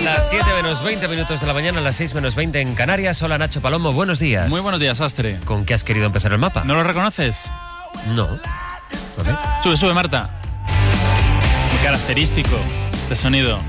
Las 7 menos 20 minutos de la mañana, las 6 menos 20 en Canarias. Hola, Nacho Palomo, buenos días. Muy buenos días, Astre. ¿Con qué has querido empezar el mapa? ¿No lo reconoces? No. Sube, Marta. Muy característico este sonido.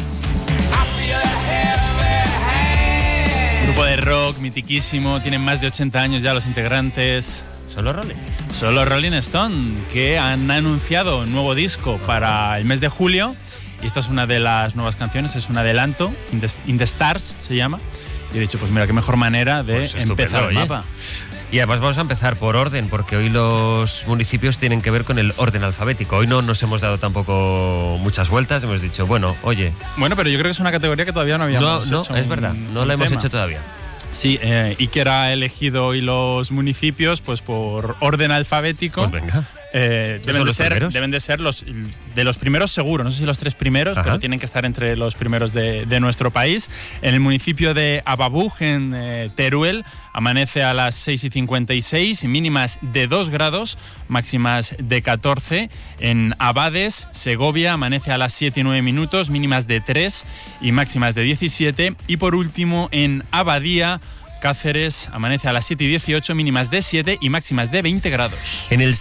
Grupo de rock mitiquísimo, tienen más de 80 años ya los integrantes. Son los Rolling Stone, que han anunciado un nuevo disco para el mes de julio. Y esta es una de las nuevas canciones, es un adelanto, In the Stars se llama. Y he dicho, pues mira, qué mejor manera de empezar el mapa. Y además vamos a empezar por orden, porque hoy los municipios tienen que ver con el orden alfabético. Hoy no nos hemos dado tampoco muchas vueltas, hemos dicho, bueno, oye... Bueno, pero yo creo que es una categoría que todavía no habíamos hecho. No, es verdad, no la hemos hecho todavía. Sí, Iker ha elegido hoy los municipios pues por orden alfabético. Pues venga. Deben de ser los de los primeros seguro, no sé si los 3 primeros, pero tienen que estar entre los primeros de nuestro país. En el municipio de Ababug, en Teruel, amanece a las 6:56, mínimas de 2 grados, máximas de 14. En Abades, Segovia, amanece a las 7:09 minutos, mínimas de 3 y máximas de 17. Y por último, en Abadía, Cáceres, amanece a las 7:18, mínimas de 7 y máximas de 20 grados. En el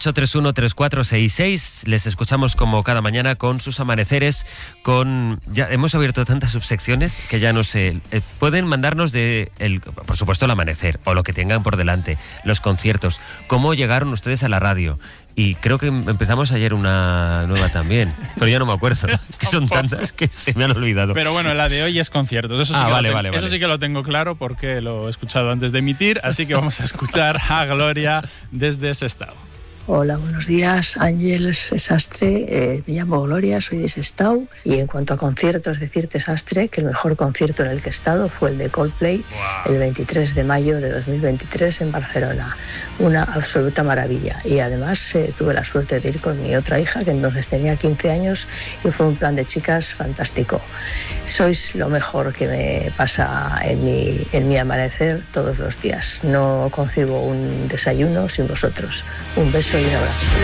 638-313466 les escuchamos como cada mañana con sus amaneceres, ya hemos abierto tantas subsecciones que ya no sé. Pueden mandarnos por supuesto el amanecer o lo que tengan por delante, los conciertos, cómo llegaron ustedes a la radio. Y creo que empezamos ayer una nueva también, pero ya no me acuerdo. Es que son tantas que se me han olvidado. Pero bueno, la de hoy es conciertos. Eso sí vale. Eso sí que lo tengo claro porque lo he escuchado antes de emitir, así que vamos a escuchar a Gloria desde Sestao. Hola, buenos días, Ángeles Sastre, me llamo Gloria, soy de Sestao y en cuanto a conciertos, decirte, Sastre, que el mejor concierto en el que he estado fue el de Coldplay, el 23 de mayo de 2023 en Barcelona, una absoluta maravilla y además tuve la suerte de ir con mi otra hija que entonces tenía 15 años y fue un plan de chicas fantástico. Sois lo mejor que me pasa en mi amanecer todos los días, no concibo un desayuno sin vosotros. Un beso y un abrazo.